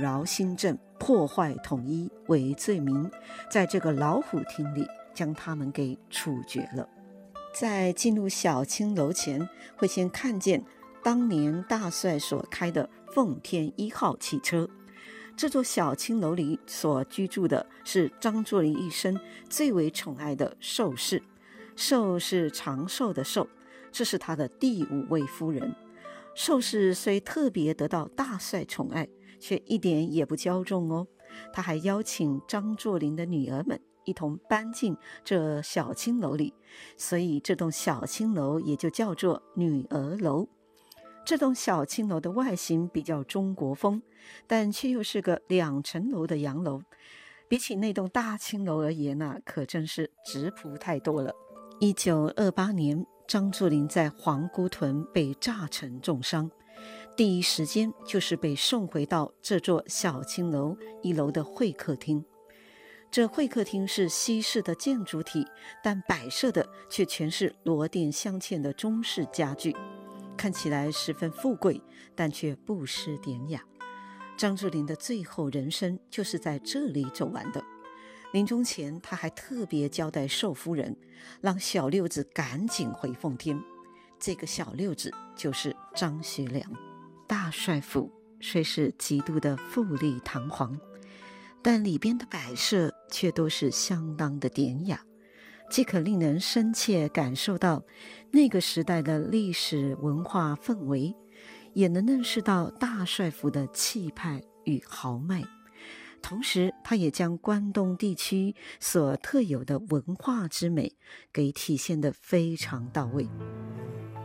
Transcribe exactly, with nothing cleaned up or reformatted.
扰新政、破坏统一为罪名，在这个老虎厅里将他们给处决了。在进入小青楼前，会先看见当年大帅所开的奉天一号汽车。这座小青楼里所居住的是张作霖一生最为宠爱的寿氏，寿是长寿的寿，这是他的第五位夫人。寿氏虽特别得到大帅宠爱，却一点也不骄纵哦。他还邀请张作霖的女儿们一同搬进这小青楼里，所以这栋小青楼也就叫做女儿楼。这栋小青楼的外形比较中国风，但却又是个两层楼的洋楼，比起那栋大青楼而言啊，可真是质朴太多了。一九二八年，张作霖在皇姑屯被炸成重伤，第一时间就是被送回到这座小青楼一楼的会客厅。这会客厅是西式的建筑体，但摆设的却全是罗钿镶嵌的中式家具，看起来十分富贵，但却不失典雅。张作霖的最后人生就是在这里走完的。临终前，他还特别交代寿夫人，让小六子赶紧回奉天。这个小六子就是张学良。大帅府虽是极度的富丽堂皇，但里边的摆设却都是相当的典雅，既可令人深切感受到那个时代的历史文化氛围，也能认识到大帅府的气派与豪迈。同时，他也将关东地区所特有的文化之美给体现得非常到位。